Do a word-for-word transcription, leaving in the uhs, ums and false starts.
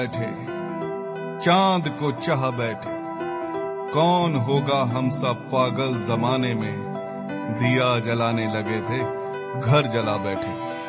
बैठे चांद को चाह बैठे, कौन होगा हम सब पागल जमाने में, दिया जलाने लगे थे घर जला बैठे।